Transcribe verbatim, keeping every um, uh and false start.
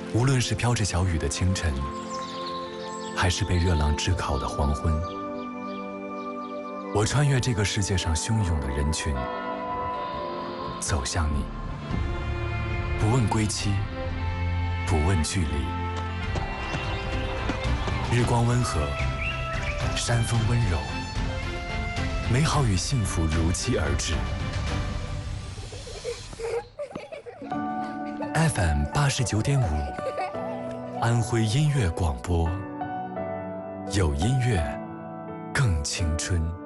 无论是飘着小雨的清晨，还是被热浪炙烤的黄昏，我穿越这个世界上汹涌的人群，走向你，不问归期，不问距离。日光温和，山风温柔，美好与幸福如期而至。F M 八十九点五，安徽音乐广播，有音乐更青春。